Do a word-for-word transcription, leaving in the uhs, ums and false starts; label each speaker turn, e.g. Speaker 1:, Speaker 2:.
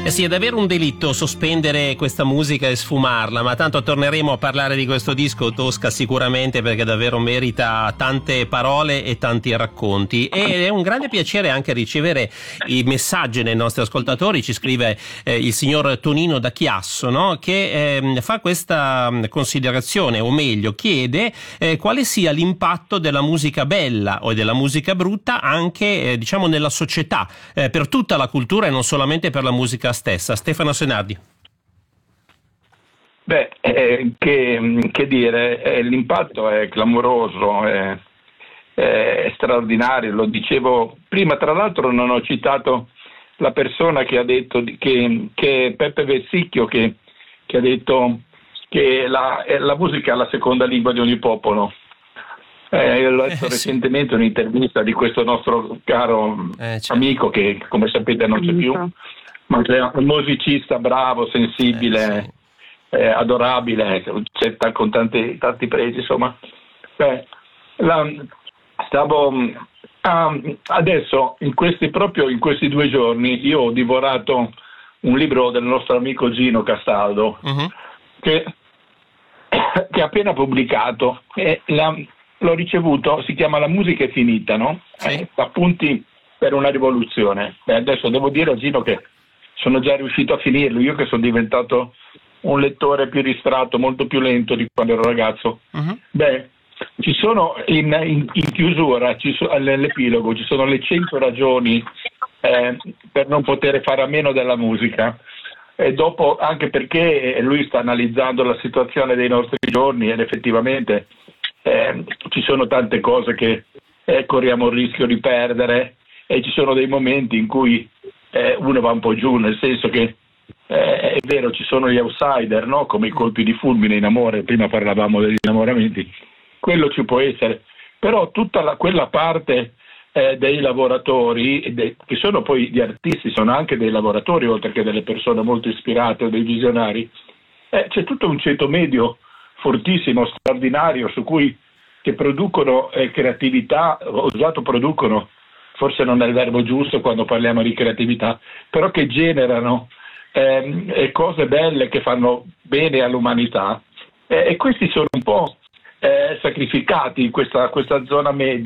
Speaker 1: Eh sì, è davvero un delitto sospendere questa musica e sfumarla, ma tanto torneremo a parlare di questo disco Tosca sicuramente, perché davvero merita tante parole e tanti racconti. E è un grande piacere anche ricevere i messaggi dei nostri ascoltatori. Ci scrive eh, il signor Tonino da Chiasso, no? Che eh, fa questa considerazione, o meglio chiede eh, quale sia l'impatto della musica bella o della musica brutta anche eh, diciamo nella società, eh, per tutta la cultura e non solamente per la musica stessa. Stefano Senardi.
Speaker 2: Beh, eh, che, che dire, eh, l'impatto è clamoroso, è, è straordinario, lo dicevo prima. Tra l'altro non ho citato la persona che ha detto che, che Peppe Vessicchio che, che ha detto che la, la musica è la seconda lingua di ogni popolo. Eh, l'ho letto eh, recentemente sì. Un'intervista di questo nostro caro eh, certo. amico che come sapete non c'è più, ma che è un musicista bravo, sensibile, eh, sì. eh, adorabile, con tanti, tanti pregi, insomma. Beh, la, stavo um, adesso in questi proprio in questi due giorni io ho divorato un libro del nostro amico Gino Castaldo uh-huh. che, che ha appena pubblicato e la, l'ho ricevuto, si chiama La musica è finita, no? Sì. Eh, appunti per una rivoluzione. Beh, adesso devo dire a Gino che sono già riuscito a finirlo, io che sono diventato un lettore più distratto, molto più lento di quando ero ragazzo. Uh-huh. Beh, ci sono in, in, in chiusura, ci so, all'epilogo, ci sono le cento ragioni eh, per non poter fare a meno della musica. E dopo, anche perché lui sta analizzando la situazione dei nostri giorni ed effettivamente eh, ci sono tante cose che eh, corriamo il rischio di perdere e ci sono dei momenti in cui Eh, uno va un po' giù, nel senso che eh, è vero, ci sono gli outsider, no? Come i colpi di fulmine in amore, prima parlavamo degli innamoramenti, quello ci può essere, però tutta la, quella parte eh, dei lavoratori, de, che sono poi gli artisti, sono anche dei lavoratori oltre che delle persone molto ispirate o dei visionari, eh, c'è tutto un ceto medio fortissimo, straordinario, su cui che producono eh, creatività, ho usato producono, forse non è il verbo giusto quando parliamo di creatività, però che generano eh, cose belle che fanno bene all'umanità eh, e questi sono un po' eh, sacrificati in questa, questa zona media.